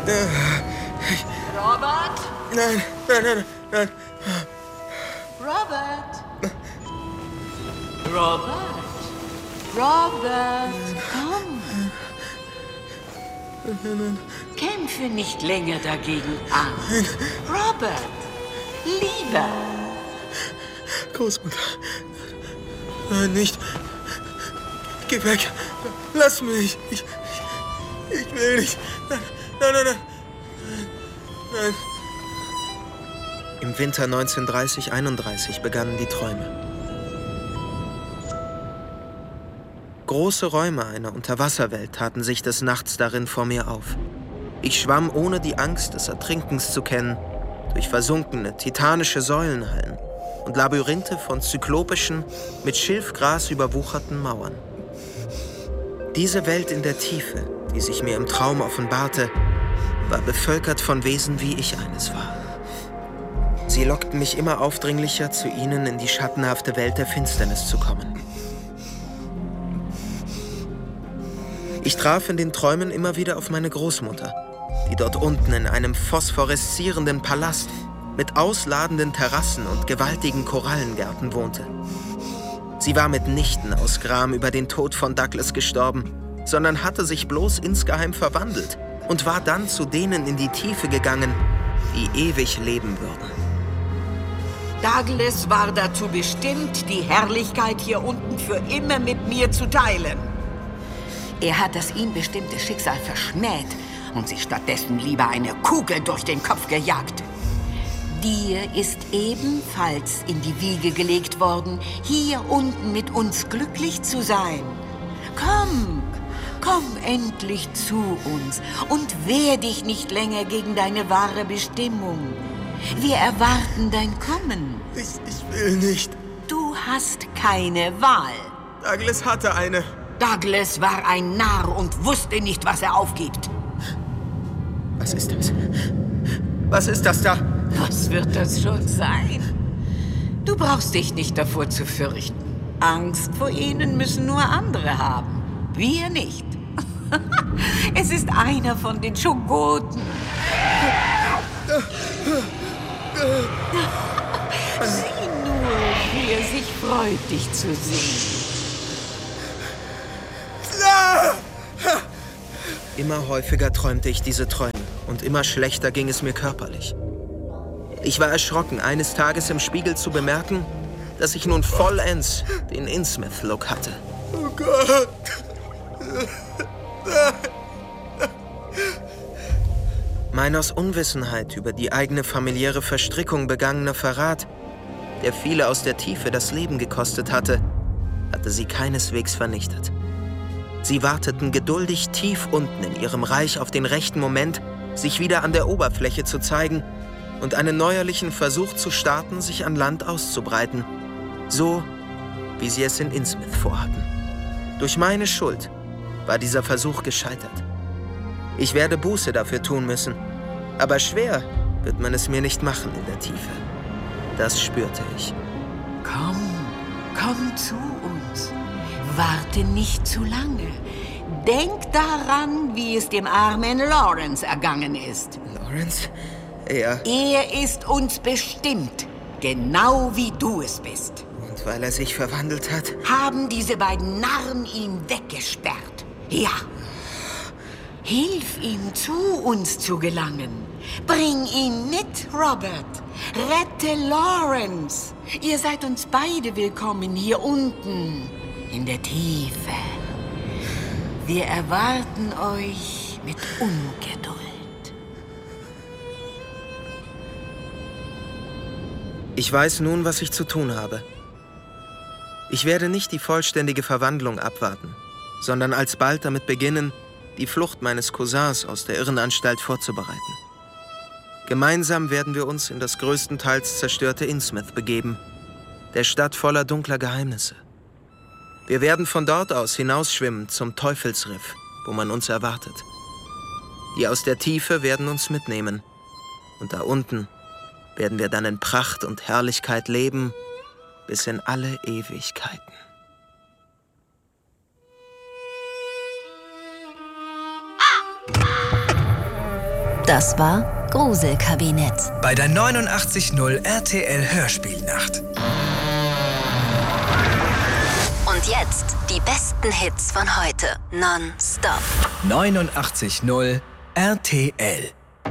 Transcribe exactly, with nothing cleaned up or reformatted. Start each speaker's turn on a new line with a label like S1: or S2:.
S1: Robert?
S2: Nein, nein, nein, nein.
S1: Robert? Robert? Robert, komm. Kämpfe nicht länger dagegen an. Robert, lieber.
S2: Großmutter. Nein, nicht. Geh weg. Lass mich. Ich, ich, ich will nicht. Nein, nein, nein, nein. Nein. Im Winter neunzehnhundertdreißig einunddreißig begannen die Träume. Große Räume einer Unterwasserwelt taten sich des Nachts darin vor mir auf. Ich schwamm, ohne die Angst des Ertrinkens zu kennen, durch versunkene, titanische Säulenhallen und Labyrinthe von zyklopischen, mit Schilfgras überwucherten Mauern. Diese Welt in der Tiefe, die sich mir im Traum offenbarte, war bevölkert von Wesen, wie ich eines war. Sie lockten mich immer aufdringlicher, zu ihnen in die schattenhafte Welt der Finsternis zu kommen. Ich traf in den Träumen immer wieder auf meine Großmutter, die dort unten in einem phosphoreszierenden Palast mit ausladenden Terrassen und gewaltigen Korallengärten wohnte. Sie war mitnichten aus Gram über den Tod von Douglas gestorben, sondern hatte sich bloß insgeheim verwandelt und war dann zu denen in die Tiefe gegangen, die ewig leben würden.
S1: Douglas war dazu bestimmt, die Herrlichkeit hier unten für immer mit mir zu teilen. Er hat das ihm bestimmte Schicksal verschmäht und sich stattdessen lieber eine Kugel durch den Kopf gejagt. Dir ist ebenfalls in die Wiege gelegt worden, hier unten mit uns glücklich zu sein. Komm, komm endlich zu uns und wehr dich nicht länger gegen deine wahre Bestimmung. Wir erwarten dein Kommen.
S2: Ich, ich will nicht.
S1: Du hast keine Wahl.
S2: Douglas hatte eine.
S1: Douglas war ein Narr und wusste nicht, was er aufgibt.
S2: Was ist das? Was ist das da?
S1: Was wird das schon sein? Du brauchst dich nicht davor zu fürchten. Angst vor ihnen müssen nur andere haben. Wir nicht. Es ist einer von den Chogoten. Sieh nur, wie er sich freut, dich zu sehen.
S2: Immer häufiger träumte ich diese Träume und immer schlechter ging es mir körperlich. Ich war erschrocken, eines Tages im Spiegel zu bemerken, dass ich nun vollends den Innsmouth-Look hatte. Oh Gott! Mein aus Unwissenheit über die eigene familiäre Verstrickung begangener Verrat, der viele aus der Tiefe das Leben gekostet hatte, hatte sie keineswegs vernichtet. Sie warteten geduldig tief unten in ihrem Reich auf den rechten Moment, sich wieder an der Oberfläche zu zeigen und einen neuerlichen Versuch zu starten, sich an Land auszubreiten, so wie sie es in Innsmouth vorhatten. Durch meine Schuld war dieser Versuch gescheitert. Ich werde Buße dafür tun müssen, aber schwer wird man es mir nicht machen in der Tiefe. Das spürte ich.
S1: Komm, komm zu uns. Warte nicht zu lange. Denk daran, wie es dem armen Lawrence ergangen ist.
S2: Lawrence? Er...
S1: Er ist uns bestimmt, genau wie du es bist.
S2: Und weil er sich verwandelt hat?
S1: Haben diese beiden Narren ihn weggesperrt. Ja. Hilf ihm, zu uns zu gelangen. Bring ihn mit, Robert. Rette Lawrence. Ihr seid uns beide willkommen hier unten, in der Tiefe. Wir erwarten euch mit Ungeduld.
S2: Ich weiß nun, was ich zu tun habe. Ich werde nicht die vollständige Verwandlung abwarten, sondern alsbald damit beginnen, die Flucht meines Cousins aus der Irrenanstalt vorzubereiten. Gemeinsam werden wir uns in das größtenteils zerstörte Innsmouth begeben, der Stadt voller dunkler Geheimnisse. Wir werden von dort aus hinausschwimmen zum Teufelsriff, wo man uns erwartet. Die aus der Tiefe werden uns mitnehmen. Und da unten werden wir dann in Pracht und Herrlichkeit leben, bis in alle Ewigkeiten.
S3: Das war Gruselkabinett.
S4: Bei der neunundachtzig null R T L Hörspielnacht.
S3: Und jetzt die besten Hits von heute. Non-stop.
S4: neunundachtzig null R T L